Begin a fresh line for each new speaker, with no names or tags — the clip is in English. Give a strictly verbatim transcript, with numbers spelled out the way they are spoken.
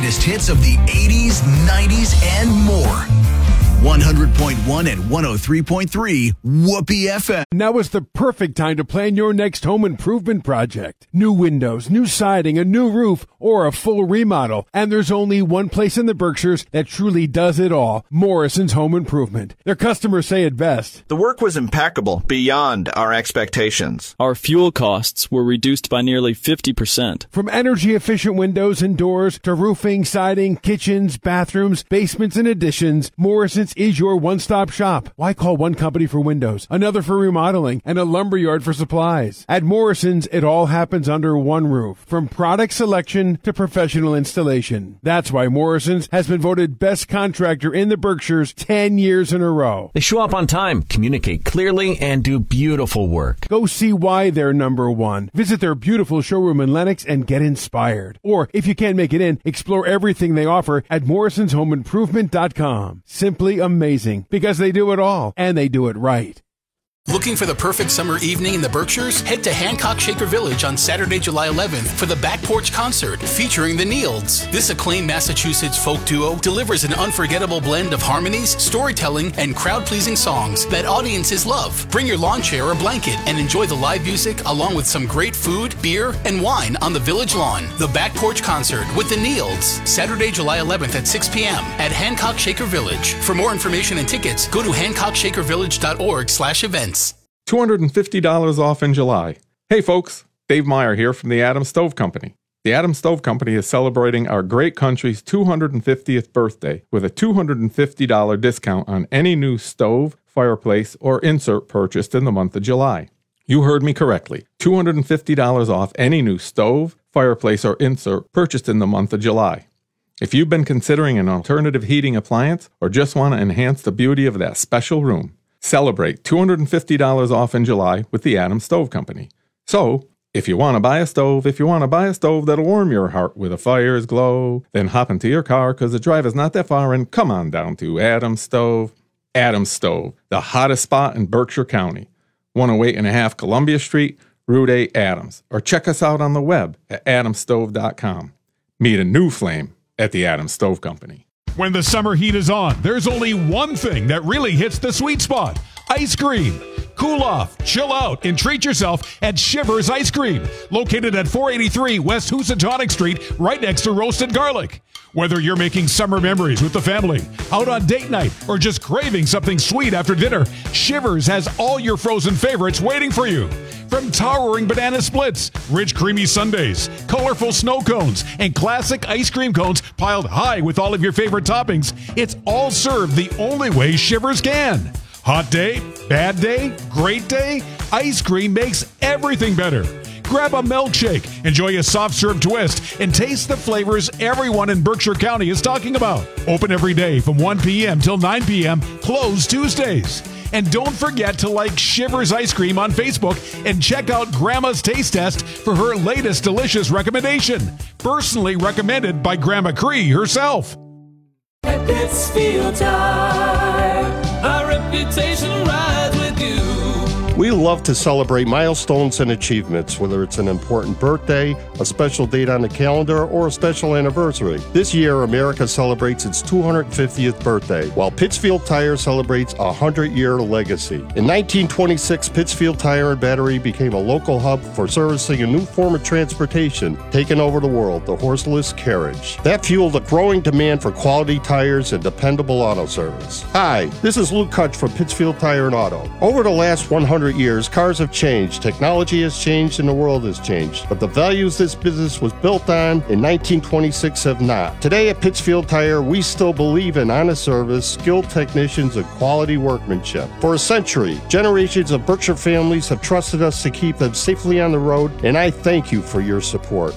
greatest hits of the eighties, nineties, and more. one hundred point one and one oh three point three Whoopee F M.
Now is the perfect time to plan your next home improvement project. New windows, new siding, a new roof, or a full remodel. And there's only one place in the Berkshires that truly does it all. Morrison's Home Improvement. Their customers say it best.
The work was impeccable, beyond our expectations.
Our fuel costs were reduced by nearly fifty percent.
From energy-efficient windows and doors to roofing, siding, kitchens, bathrooms, basements, and additions, Morrison's is your one-stop shop. Why call one company for windows, another for remodeling, and a lumberyard for supplies? At Morrison's, it all happens under one roof, from product selection to professional installation. That's why Morrison's has been voted best contractor in the Berkshires ten years in a row.
They show up on time, communicate clearly, and do beautiful work.
Go see why they're number one. Visit their beautiful showroom in Lenox and get inspired. Or, if you can't make it in, explore everything they offer at morrisons home improvement dot com. Simply amazing, because they do it all, and they do it right.
Looking for the perfect summer evening in the Berkshires? Head to Hancock Shaker Village on Saturday, July eleventh for the Back Porch Concert featuring the Neilds. This acclaimed Massachusetts folk duo delivers an unforgettable blend of harmonies, storytelling, and crowd-pleasing songs that audiences love. Bring your lawn chair or blanket and enjoy the live music along with some great food, beer, and wine on the village lawn. The Back Porch Concert with the Neilds, Saturday, July eleventh at six p.m. at Hancock Shaker Village. For more information and tickets, go to hancock shaker village dot org slash events.
two hundred fifty dollars off in July. Hey folks, Dave Meyer here from the Adams Stove Company. The Adams Stove Company is celebrating our great country's two hundred fiftieth birthday with a two hundred fifty dollars discount on any new stove, fireplace, or insert purchased in the month of July. You heard me correctly. two hundred fifty dollars off any new stove, fireplace, or insert purchased in the month of July. If you've been considering an alternative heating appliance or just want to enhance the beauty of that special room, celebrate two hundred fifty dollars off in July with the Adams Stove Company. So, if you want to buy a stove, if you want to buy a stove that'll warm your heart with a fire's glow, then hop into your car because the drive is not that far and come on down to Adams Stove. Adams Stove, the hottest spot in Berkshire County. one oh eight and a half Columbia Street, Route eight, Adams. Or check us out on the web at adams stove dot com. Meet a new flame at the Adams Stove Company.
When the summer heat is on, there's only one thing that really hits the sweet spot: ice cream. Cool off, chill out, and treat yourself at Shivers Ice Cream, located at four eighty-three West Housatonic Street, right next to Roasted Garlic. Whether you're making summer memories with the family, out on date night, or just craving something sweet after dinner, Shivers has all your frozen favorites waiting for you. From towering banana splits, rich creamy sundaes, colorful snow cones, and classic ice cream cones piled high with all of your favorite toppings, it's all served the only way Shivers can. Hot day, bad day, great day, ice cream makes everything better. Grab a milkshake, enjoy a soft serve twist, and taste the flavors everyone in Berkshire County is talking about. Open every day from one p.m. till nine p.m., closed Tuesdays. And don't forget to like Shivers Ice Cream on Facebook and check out Grandma's Taste Test for her latest delicious recommendation. Personally recommended by Grandma Cree herself.
At Pittsfield Tire, our reputation rides with you.
We love to celebrate milestones and achievements, whether it's an important birthday, a special date on the calendar, or a special anniversary. This year, America celebrates its two hundred fiftieth birthday, while Pittsfield Tire celebrates a hundred-year legacy. In nineteen twenty-six, Pittsfield Tire and Battery became a local hub for servicing a new form of transportation, taking over the world, the horseless carriage. That fueled a growing demand for quality tires and dependable auto service. Hi, this is Luke Kutch from Pittsfield Tire and Auto. Over the last one hundred years, cars have changed, technology has changed, and the world has changed. But the values this business was built on in nineteen twenty-six have not. Today at Pittsfield Tire, we still believe in honest service, skilled technicians, and quality workmanship. For a century, generations of Berkshire families have trusted us to keep them safely on the road, and I thank you for your support.